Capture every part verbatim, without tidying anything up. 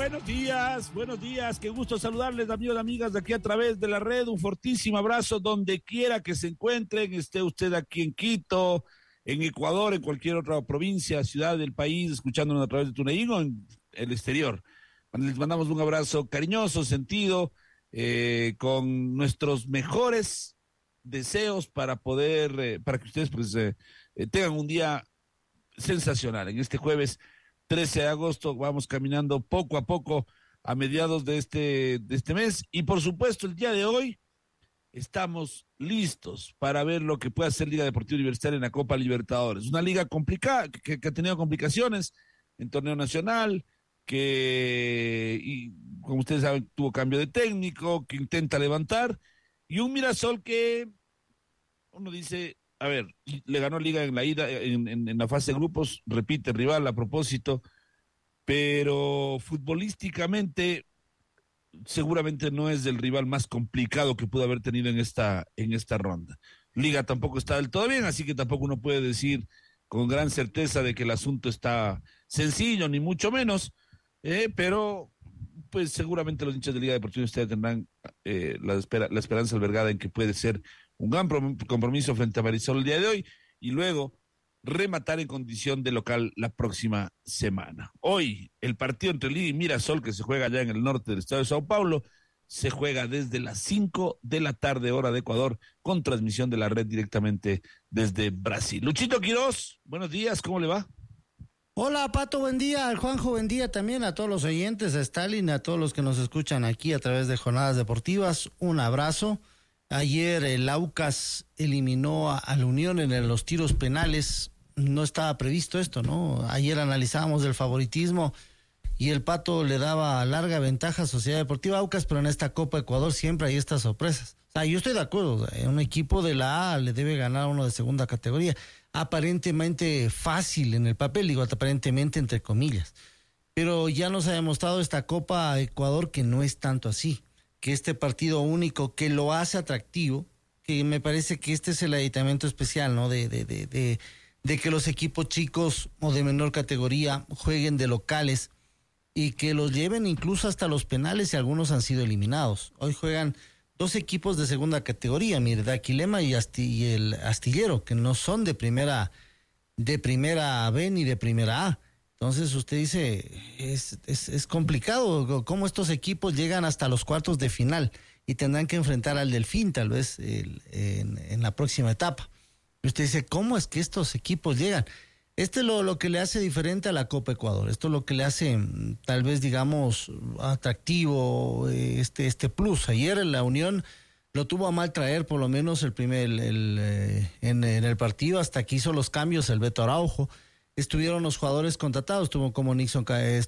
Buenos días, buenos días, qué gusto saludarles, amigos y amigas, de aquí a través de la red. Un fortísimo abrazo donde quiera que se encuentren, esté usted aquí en Quito, en Ecuador, en cualquier otra provincia, ciudad del país, escuchándonos a través de TuneIn o en el exterior. Les mandamos un abrazo cariñoso, sentido, eh, con nuestros mejores deseos para poder, eh, para que ustedes pues eh, eh, tengan un día sensacional. En este jueves trece de agosto vamos caminando poco a poco a mediados de este, de este mes, y por supuesto el día de hoy estamos listos para ver lo que puede hacer Liga Deportiva Universitaria en la Copa Libertadores. Una liga complicada, que, que ha tenido complicaciones en torneo nacional, que, y, como ustedes saben, tuvo cambio de técnico, que intenta levantar, y un Mirasol que uno dice, a ver, le ganó Liga en la ida, en, en, en la fase de grupos, repite rival a propósito, pero futbolísticamente seguramente no es el rival más complicado que pudo haber tenido en esta, en esta ronda. Liga tampoco está del todo bien, así que tampoco uno puede decir con gran certeza de que el asunto está sencillo, ni mucho menos, eh, pero pues seguramente los hinchas de Liga Deportiva ustedes tendrán eh, la, espera, la esperanza albergada en que puede ser un gran compromiso frente a Marisol el día de hoy, y luego rematar en condición de local la próxima semana. Hoy, el partido entre Liga y Mirasol, que se juega allá en el norte del estado de Sao Paulo, se juega desde las cinco de la tarde, hora de Ecuador, con transmisión de la red directamente desde Brasil. Luchito Quiroz, buenos días, ¿cómo le va? Hola, Pato, buen día, al Juanjo, buen día también a todos los oyentes, a Stalin, a todos los que nos escuchan aquí a través de Jornadas Deportivas, un abrazo. Ayer el Aucas eliminó a, a la Unión en el, los tiros penales. No estaba previsto esto, ¿no? Ayer analizábamos el favoritismo y el Pato le daba larga ventaja a Sociedad Deportiva Aucas, pero en esta Copa Ecuador siempre hay estas sorpresas. O sea, yo estoy de acuerdo, o sea, un equipo de la A le debe ganar a uno de segunda categoría. Aparentemente fácil en el papel, digo aparentemente entre comillas. Pero ya nos ha demostrado esta Copa Ecuador que no es tanto así, que este partido único que lo hace atractivo, que me parece que este es el aditamento especial, ¿no? De, de, de, de, de que los equipos chicos o de menor categoría jueguen de locales y que los lleven incluso hasta los penales, y algunos han sido eliminados. Hoy juegan dos equipos de segunda categoría, mire, Daquilema y, Asti, y el Astillero, que no son de primera, de primera B ni de primera A. Entonces usted dice, es, es, es complicado cómo estos equipos llegan hasta los cuartos de final y tendrán que enfrentar al Delfín tal vez el, en, en la próxima etapa. Y usted dice, ¿cómo es que estos equipos llegan? Este es lo, lo que le hace diferente a la Copa Ecuador, esto es lo que le hace tal vez digamos atractivo este, este plus. Ayer la Unión lo tuvo a mal traer por lo menos el primer, el, el, eh, en, en el partido, hasta que hizo los cambios el Beto Araujo. Estuvieron los jugadores contratados, estuvo como Nixon,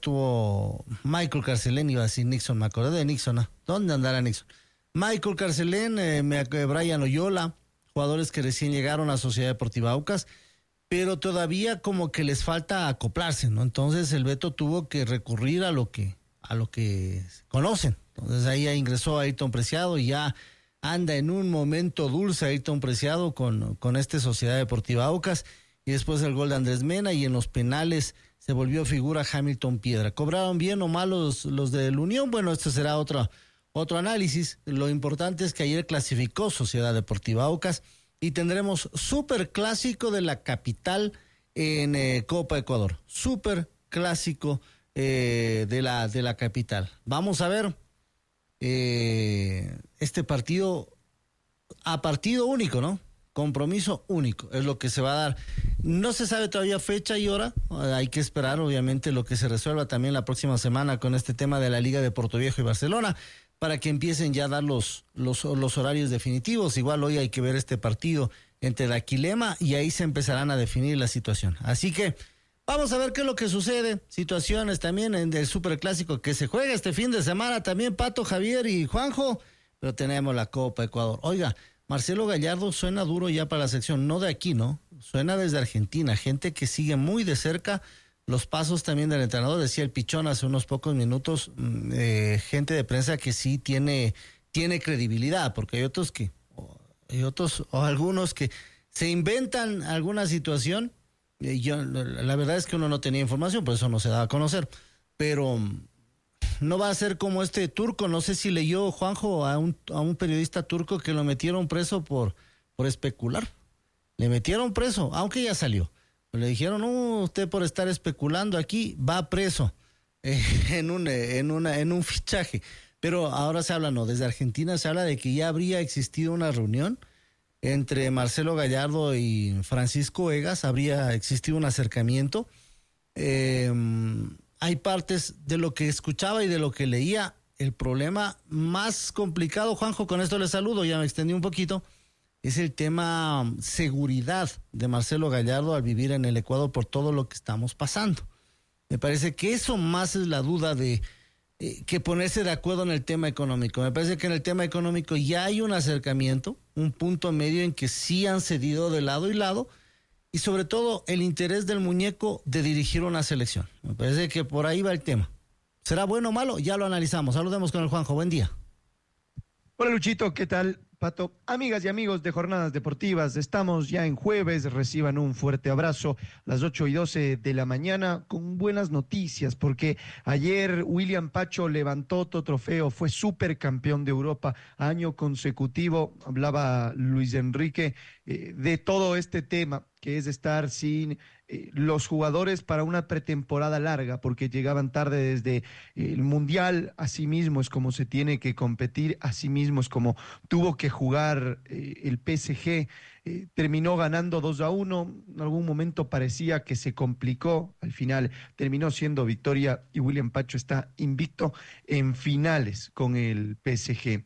estuvo Michael Carcelén, iba a decir Nixon, me acordé de Nixon, ¿no? ¿Dónde andará Nixon? Michael Carcelén, eh, Brian Oyola, jugadores que recién llegaron a Sociedad Deportiva Aucas, pero todavía como que les falta acoplarse, ¿no? Entonces el Beto tuvo que recurrir a lo que, a lo que conocen. Entonces ahí ya ingresó Ayrton Preciado y ya anda en un momento dulce Ayrton Preciado con, con este Sociedad Deportiva Aucas. Y después el gol de Andrés Mena, y en los penales se volvió figura Hamilton Piedra. ¿Cobraron bien o mal los, los de la Unión? Bueno, este será otro, otro análisis. Lo importante es que ayer clasificó Sociedad Deportiva Aucas y tendremos súper clásico de la capital en eh, Copa Ecuador. Súper clásico eh, de, la, de la capital. Vamos a ver eh, este partido a partido único, ¿no? Compromiso único, es lo que se va a dar. No se sabe todavía fecha y hora, hay que esperar obviamente lo que se resuelva también la próxima semana con este tema de la Liga de Puerto Viejo y Barcelona, para que empiecen ya a dar los, los, los horarios definitivos. Igual hoy hay que ver este partido entre la Aquilema y ahí se empezarán a definir la situación. Así que vamos a ver qué es lo que sucede, situaciones también en el Superclásico que se juega este fin de semana también, Pato, Javier y Juanjo, pero tenemos la Copa Ecuador. Oiga, Marcelo Gallardo suena duro ya para la sección, no de aquí, ¿no? Suena desde Argentina, gente que sigue muy de cerca los pasos también del entrenador. Decía el Pichón hace unos pocos minutos, eh, gente de prensa que sí tiene, tiene credibilidad, porque hay otros que, o, hay otros o algunos que se inventan alguna situación. Eh, yo, la verdad es que uno no tenía información, por eso no se daba a conocer, pero no va a ser como este turco, no sé si leyó Juanjo a un, a un periodista turco que lo metieron preso por, por especular. Le metieron preso, aunque ya salió. Le dijeron, no, usted por estar especulando aquí va preso eh, en, un, en, una, en un fichaje. Pero ahora se habla, no, desde Argentina se habla de que ya habría existido una reunión entre Marcelo Gallardo y Francisco Egas, habría existido un acercamiento. Eh, hay partes de lo que escuchaba y de lo que leía. El problema más complicado, Juanjo, con esto le saludo, ya me extendí un poquito, es el tema seguridad de Marcelo Gallardo al vivir en el Ecuador por todo lo que estamos pasando. Me parece que eso más es la duda de eh, que ponerse de acuerdo en el tema económico. Me parece que en el tema económico ya hay un acercamiento, un punto medio en que sí han cedido de lado y lado, y sobre todo el interés del muñeco de dirigir una selección. Me parece que por ahí va el tema. ¿Será bueno o malo? Ya lo analizamos. Saludemos con el Juanjo. Buen día. Hola Luchito, ¿qué tal? Pato, amigas y amigos de Jornadas Deportivas, estamos ya en jueves, reciban un fuerte abrazo, las ocho y doce de la mañana, con buenas noticias, porque ayer William Pacho levantó otro trofeo, fue supercampeón de Europa, año consecutivo, hablaba Luis Enrique eh, de todo este tema, que es estar sin eh, los jugadores para una pretemporada larga, porque llegaban tarde desde eh, el Mundial, así mismo es como se tiene que competir, así mismo es como tuvo que jugar eh, el P S G, eh, terminó ganando dos a uno, en algún momento parecía que se complicó, al final terminó siendo victoria y William Pacho está invicto en finales con el P S G.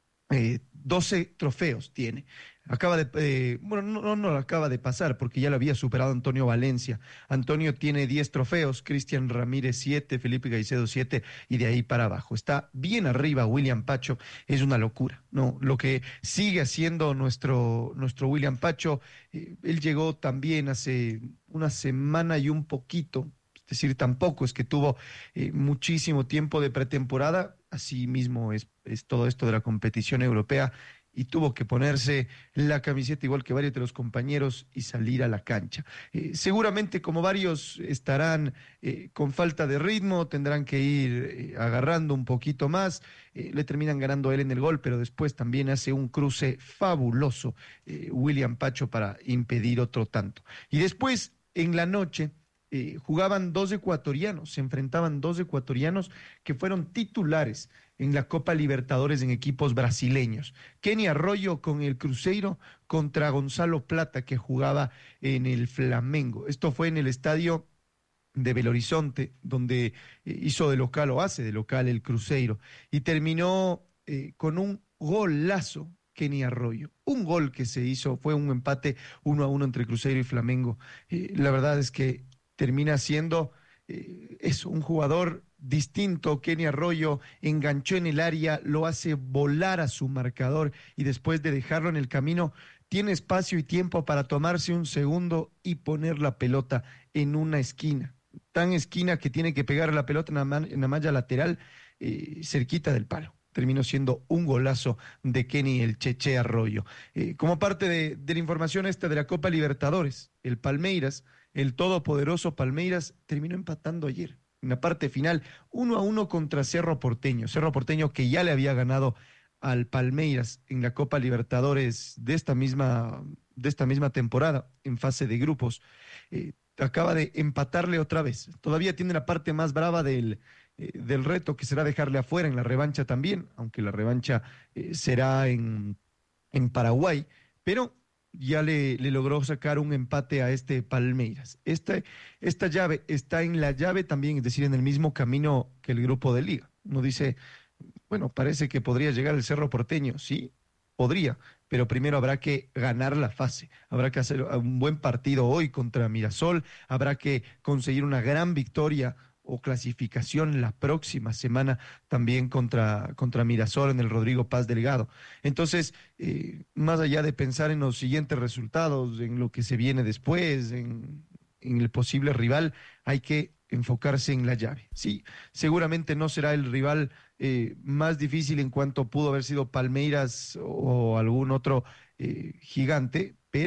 Eh, doce trofeos tiene. Acaba de, eh, bueno, no, no, no lo acaba de pasar porque ya lo había superado Antonio Valencia. Antonio tiene diez trofeos, Cristian Ramírez siete, Felipe Caicedo siete y de ahí para abajo. Está bien arriba William Pacho, es una locura, ¿no? Lo que sigue haciendo nuestro, nuestro William Pacho, eh, él llegó también hace una semana y un poquito, es decir, tampoco es que tuvo eh, muchísimo tiempo de pretemporada, así mismo es, es todo esto de la competición europea, y tuvo que ponerse la camiseta igual que varios de los compañeros y salir a la cancha. Eh, seguramente como varios estarán eh, con falta de ritmo, tendrán que ir eh, agarrando un poquito más, eh, le terminan ganando él en el gol, pero después también hace un cruce fabuloso eh, William Pacho para impedir otro tanto. Y después, en la noche, Eh, jugaban dos ecuatorianos, se enfrentaban dos ecuatorianos que fueron titulares en la Copa Libertadores en equipos brasileños. Kenny Arroyo con el Cruzeiro contra Gonzalo Plata, que jugaba en el Flamengo. Esto fue en el estadio de Belo Horizonte, donde eh, hizo de local o hace de local el Cruzeiro, y terminó eh, con un golazo Kenny Arroyo. Un gol que se hizo, fue un empate uno a uno entre Cruzeiro y Flamengo. Eh, la verdad es que termina siendo eh, eso, un jugador distinto. Kenny Arroyo enganchó en el área, lo hace volar a su marcador y después de dejarlo en el camino, tiene espacio y tiempo para tomarse un segundo y poner la pelota en una esquina. Tan esquina que tiene que pegar la pelota en la, man, en la malla lateral, eh, cerquita del palo. Terminó siendo un golazo de Kenny el Cheche Arroyo. Eh, como parte de, de la información esta de la Copa Libertadores, el Palmeiras, el todopoderoso Palmeiras, terminó empatando ayer, en la parte final, uno a uno contra Cerro Porteño. Cerro Porteño que ya le había ganado al Palmeiras en la Copa Libertadores de esta misma, de esta misma temporada, en fase de grupos. Eh, acaba de empatarle otra vez. Todavía tiene la parte más brava del, eh, del reto, que será dejarle afuera en la revancha también, aunque la revancha eh, será en, en Paraguay, pero ya le, le logró sacar un empate a este Palmeiras. Esta, esta llave está en la llave también, es decir, en el mismo camino que el grupo de Liga. Uno dice, bueno, parece que podría llegar el Cerro Porteño, sí, podría, pero primero habrá que ganar la fase, habrá que hacer un buen partido hoy contra Mirasol, habrá que conseguir una gran victoria o clasificación la próxima semana también contra, contra Mirasol en el Rodrigo Paz Delgado. Entonces, eh, más allá de pensar en los siguientes resultados, en lo que se viene después, en, en el posible rival, hay que enfocarse en la llave. Sí, seguramente no será el rival eh, más difícil en cuanto pudo haber sido Palmeiras o algún otro eh, gigante, pero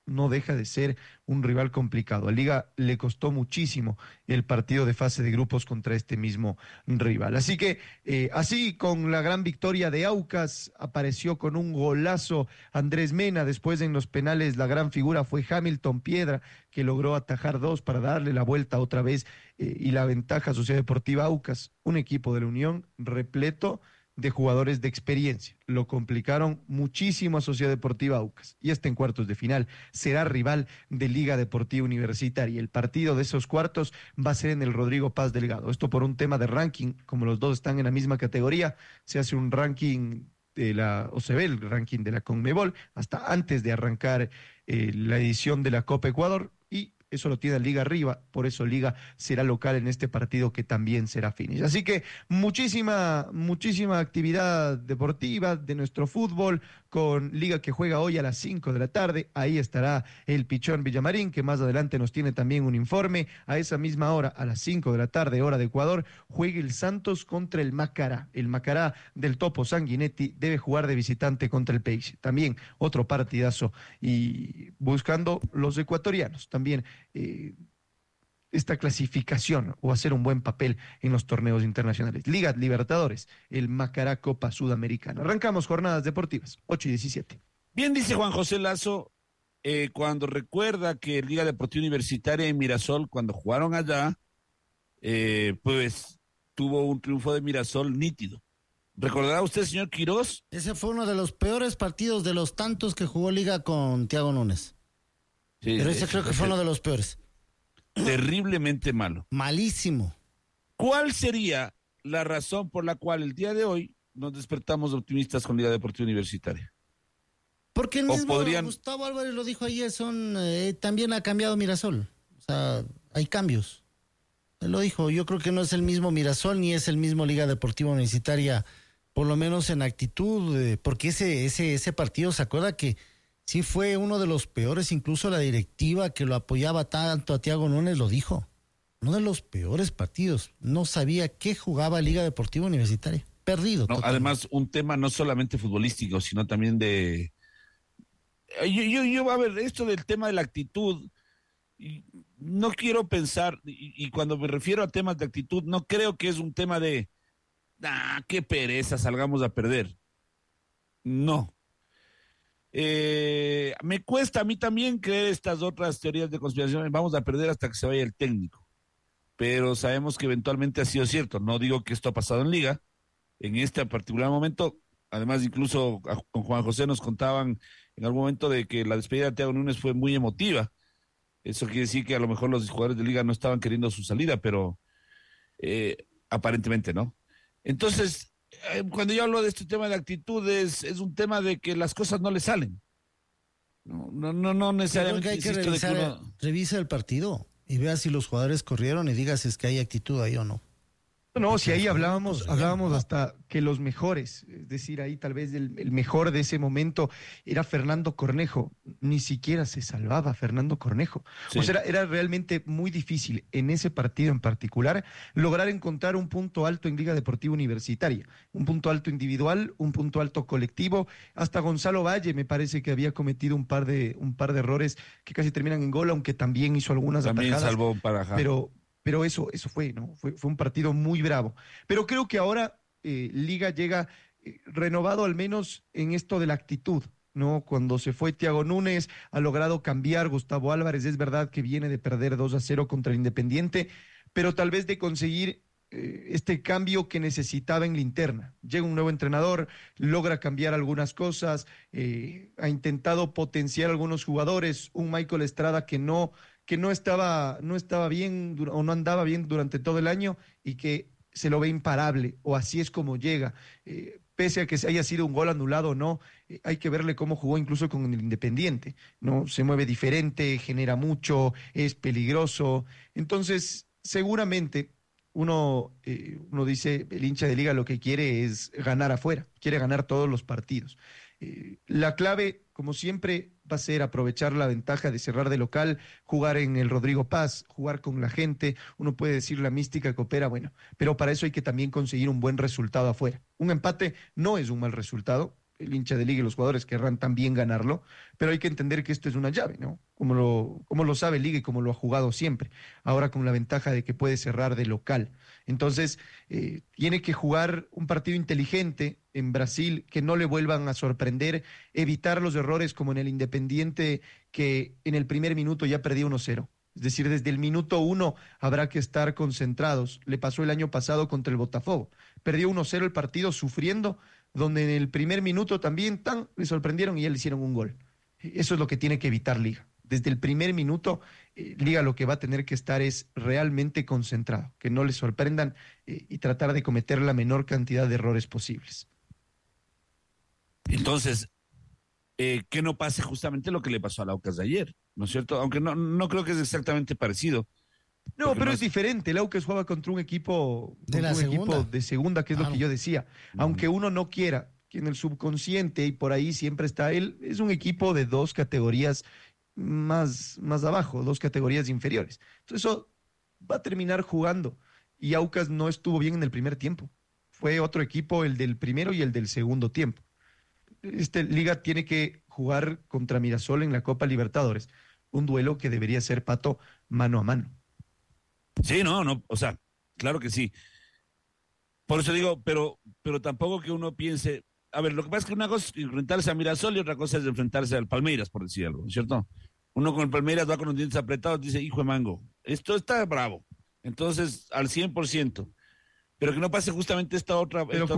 no deja de ser un rival complicado. A Liga le costó muchísimo el partido de fase de grupos contra este mismo rival. Así que, eh, así con la gran victoria de Aucas, apareció con un golazo Andrés Mena. Después en los penales la gran figura fue Hamilton Piedra, que logró atajar dos para darle la vuelta otra vez eh, y la ventaja a Sociedad Deportiva Aucas, un equipo de la Unión repleto de jugadores de experiencia. Lo complicaron muchísimo a Sociedad Deportiva Aucas y está en cuartos de final. Será rival de Liga Deportiva Universitaria. El partido de esos cuartos va a ser en el Rodrigo Paz Delgado. Esto por un tema de ranking, como los dos están en la misma categoría, se hace un ranking de la, o se ve el ranking de la CONMEBOL hasta antes de arrancar eh, la edición de la Copa Ecuador, y eso lo tiene Liga arriba, por eso Liga será local en este partido que también será finish. Así que muchísima, muchísima actividad deportiva de nuestro fútbol, con Liga que juega hoy a las cinco de la tarde. Ahí estará el Pichón Villamarín, que más adelante nos tiene también un informe. A esa misma hora, a las cinco de la tarde, hora de Ecuador, juega el Santos contra el Macará. El Macará del Topo Sanguinetti debe jugar de visitante contra el Peixe. También otro partidazo, y buscando los ecuatorianos también eh, esta clasificación o hacer un buen papel en los torneos internacionales. Liga Libertadores, el Macará Copa Sudamericana. Arrancamos jornadas deportivas, ocho y diecisiete. Bien dice Juan José Lazo, eh, cuando recuerda que Liga Deportiva Universitaria y Mirasol, cuando jugaron allá, eh, pues tuvo un triunfo de Mirasol nítido. ¿Recordará usted, señor Quirós? Ese fue uno de los peores partidos de los tantos que jugó Liga con Thiago Núñez. Sí, pero ese creo que fue uno de los peores. Terriblemente malo. Malísimo. ¿Cuál sería la razón por la cual el día de hoy nos despertamos optimistas con Liga Deportiva Universitaria? Porque el mismo podrían... Gustavo Álvarez lo dijo ayer, son, eh, también ha cambiado Mirasol. O sea, hay cambios. Él lo dijo, yo creo que no es el mismo Mirasol ni es el mismo Liga Deportiva Universitaria, por lo menos en actitud, eh, porque ese, ese, ese partido, ¿se acuerda que sí fue uno de los peores? Incluso la directiva que lo apoyaba tanto a Thiago Núñez lo dijo. Uno de los peores partidos. No sabía qué jugaba Liga Deportiva Universitaria. Perdido. No, además, un tema no solamente futbolístico, sino también de... Yo, yo, yo, a ver, esto del tema de la actitud, no quiero pensar, y, y cuando me refiero a temas de actitud, no creo que es un tema de, ah, qué pereza, salgamos a perder. No. Eh, me cuesta a mí también creer estas otras teorías de conspiración, vamos a perder hasta que se vaya el técnico, pero sabemos que eventualmente ha sido cierto. No digo que esto ha pasado en Liga, en este particular momento, además incluso con Juan José nos contaban en algún momento de que la despedida de Thiago Núñez fue muy emotiva. Eso quiere decir que a lo mejor los jugadores de Liga no estaban queriendo su salida, pero eh, aparentemente no. Entonces, cuando yo hablo de este tema de actitudes, es un tema de que las cosas no le salen. No, no, no, no necesariamente. Creo que hay que revisar, de que uno... revisa el partido y vea si los jugadores corrieron y diga si es que hay actitud ahí o no. No, si ahí hablábamos, hablábamos hasta que los mejores, es decir, ahí tal vez el, el mejor de ese momento era Fernando Cornejo, ni siquiera se salvaba Fernando Cornejo. Sí. O sea, era, era realmente muy difícil en ese partido en particular lograr encontrar un punto alto en Liga Deportiva Universitaria, un punto alto individual, un punto alto colectivo. Hasta Gonzalo Valle me parece que había cometido un par de, un par de errores que casi terminan en gol, aunque también hizo algunas también atajadas. Salvó para pero Pero eso, eso fue, ¿no? Fue, fue un partido muy bravo. Pero creo que ahora eh, Liga llega eh, renovado al menos en esto de la actitud, ¿no? Cuando se fue Thiago Núñez, ha logrado cambiar Gustavo Álvarez. Es verdad que viene de perder dos a cero contra el Independiente, pero tal vez de conseguir eh, este cambio que necesitaba en la interna. Llega un nuevo entrenador, logra cambiar algunas cosas, eh, ha intentado potenciar algunos jugadores, un Michael Estrada que no... que no estaba, no estaba bien o no andaba bien durante todo el año y que se lo ve imparable, o así es como llega. Eh, pese a que haya sido un gol anulado o no, eh, hay que verle cómo jugó incluso con el Independiente, ¿no? Se mueve diferente, genera mucho, es peligroso. Entonces, seguramente uno, eh, uno dice, el hincha de Liga lo que quiere es ganar afuera, quiere ganar todos los partidos. Eh, la clave, como siempre, va a ser aprovechar la ventaja de cerrar de local, jugar en el Rodrigo Paz, jugar con la gente. Uno puede decir la mística que opera, bueno, pero para eso hay que también conseguir un buen resultado afuera. Un empate no es un mal resultado, el hincha de Liga y los jugadores querrán también ganarlo, pero hay que entender que esto es una llave, ¿no? Como lo, como lo sabe Liga y como lo ha jugado siempre, ahora con la ventaja de que puede cerrar de local. Entonces, eh, tiene que jugar un partido inteligente en Brasil, que no le vuelvan a sorprender, evitar los errores como en el Independiente, que en el primer minuto ya perdió uno cero. Es decir, desde el minuto uno habrá que estar concentrados. Le pasó el año pasado contra el Botafogo. Perdió uno cero el partido sufriendo, donde en el primer minuto también tan le sorprendieron y ya le hicieron un gol. Eso es lo que tiene que evitar Liga. Desde el primer minuto, eh, Liga lo que va a tener que estar es realmente concentrado, que no le sorprendan eh, y tratar de cometer la menor cantidad de errores posibles. Entonces, eh, que no pase justamente lo que le pasó a Aucas de ayer, ¿no es cierto? Aunque no, no creo que es exactamente parecido. No, pero no es, es diferente. El Aucas juega contra un equipo de, la un segunda. equipo de segunda, que es claro. lo que yo decía. Aunque uno no quiera, que en el subconsciente y por ahí siempre está él, es un equipo de dos categorías más, más abajo, dos categorías inferiores. Entonces eso va a terminar jugando. Y Aucas no estuvo bien en el primer tiempo. Fue otro equipo, el del primero y el del segundo tiempo. Este Liga tiene que jugar contra Mirasol en la Copa Libertadores. Un duelo que debería ser, Pato, mano a mano. Sí, no, no, o sea, claro que sí. Por eso digo, pero, pero tampoco que uno piense, a ver, lo que pasa es que una cosa es enfrentarse a Mirasol y otra cosa es enfrentarse al Palmeiras, por decir algo, ¿cierto? Uno con el Palmeiras va con los dientes apretados, dice, hijo de mango, esto está bravo. Entonces, al cien por ciento. Pero que no pase justamente esta otra... Pero esta